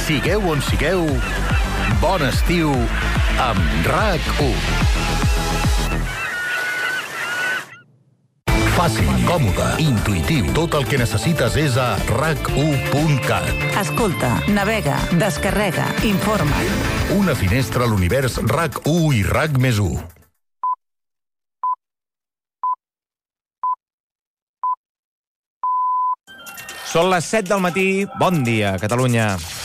Sigueu on sigueu, bon estiu amb RAC1. Fàcil, còmode, intuïtiu. Tot el que necessites és a RAC1.cat. Escolta, navega, descarrega, informa't. Una finestra a l'univers RAC1 i RAC+1. Són les 7 del matí. Bon dia, Catalunya.